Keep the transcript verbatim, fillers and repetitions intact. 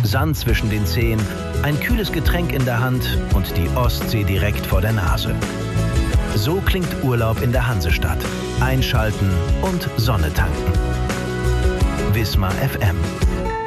Sand zwischen den Zehen, ein kühles Getränk in der Hand und die Ostsee direkt vor der Nase. So klingt Urlaub in der Hansestadt. Einschalten und Sonne tanken. Wismar F M.